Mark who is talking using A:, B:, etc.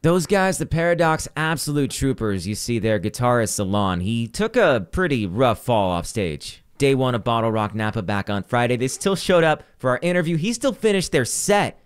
A: Those guys, the Paradox, absolute troopers. You see their guitarist Salon. He took a pretty rough fall off stage. Day one of Bottle Rock Napa back on Friday. They still showed up for our interview. He still finished their set